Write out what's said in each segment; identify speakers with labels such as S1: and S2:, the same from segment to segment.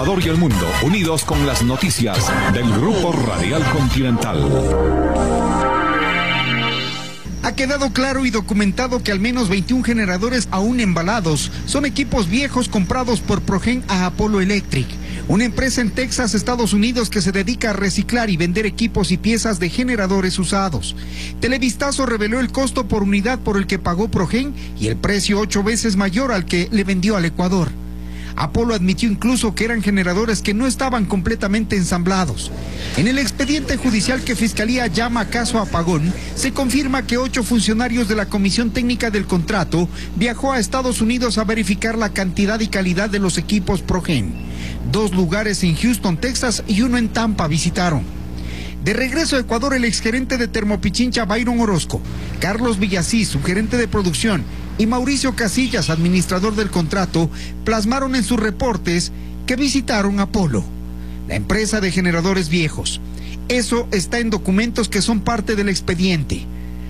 S1: Ecuador y el mundo, unidos con las noticias del Grupo Radial Continental.
S2: Ha quedado claro y documentado que al menos 21 generadores aún embalados son equipos viejos comprados por Progen a Apollo Electric, una empresa en Texas, Estados Unidos, que se dedica a reciclar y vender equipos y piezas de generadores usados. Televistazo reveló el costo por unidad por el que pagó Progen y el precio 8 veces mayor al que le vendió al Ecuador. Apollo admitió incluso que eran generadores que no estaban completamente ensamblados. En el expediente judicial que Fiscalía llama caso Apagón, se confirma que 8 funcionarios de la Comisión Técnica del Contrato viajó a Estados Unidos a verificar la cantidad y calidad de los equipos Progen. 2 lugares en Houston, Texas, y 1 en Tampa visitaron. De regreso a Ecuador, el exgerente de Termopichincha, Byron Orozco, Carlos Villasís, subgerente de producción, y Mauricio Casillas, administrador del contrato, plasmaron en sus reportes que visitaron Apollo, la empresa de generadores viejos. Eso está en documentos que son parte del expediente.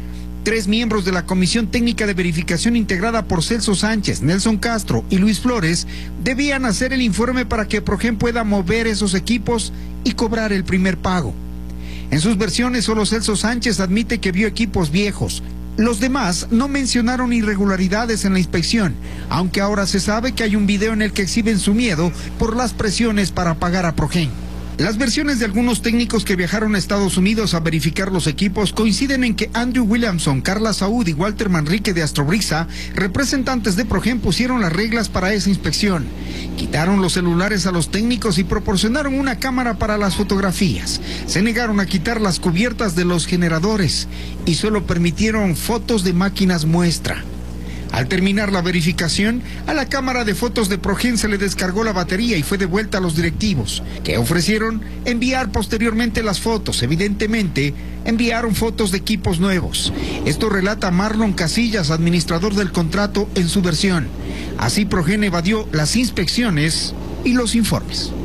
S2: 3 miembros de la Comisión Técnica de Verificación, integrada por Celso Sánchez, Nelson Castro y Luis Flores, debían hacer el informe para que Progen pueda mover esos equipos y cobrar el primer pago. En sus versiones, solo Celso Sánchez admite que vio equipos viejos. Los demás no mencionaron irregularidades en la inspección, aunque ahora se sabe que hay un video en el que exhiben su miedo por las presiones para pagar a Progen. Las versiones de algunos técnicos que viajaron a Estados Unidos a verificar los equipos coinciden en que Andrew Williamson, Carla Saúd y Walter Manrique de Astrobrisa, representantes de Progen, pusieron las reglas para esa inspección. Quitaron los celulares a los técnicos y proporcionaron una cámara para las fotografías. Se negaron a quitar las cubiertas de los generadores y solo permitieron fotos de máquinas muestra. Al terminar la verificación, a la cámara de fotos de Progen se le descargó la batería y fue devuelta a los directivos, que ofrecieron enviar posteriormente las fotos. Evidentemente, enviaron fotos de equipos nuevos. Esto relata Marlon Casillas, administrador del contrato, en su versión. Así Progen evadió las inspecciones y los informes.